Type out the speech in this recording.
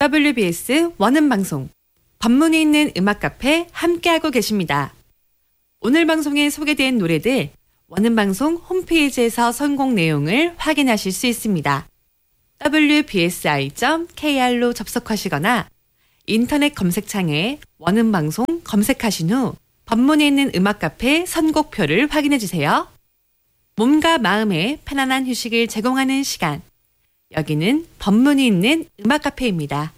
WBS 원음방송 법문이 있는 음악 카페 함께하고 계십니다. 오늘 방송에 소개된 노래들 원음방송 홈페이지에서 선곡 내용을 확인하실 수 있습니다. wbsi.kr로 접속하시거나 인터넷 검색창에 원음방송 검색하신 후 법문이 있는 음악 카페 선곡표를 확인해 주세요. 몸과 마음에 편안한 휴식을 제공하는 시간. 여기는 법문이 있는 음악 카페입니다.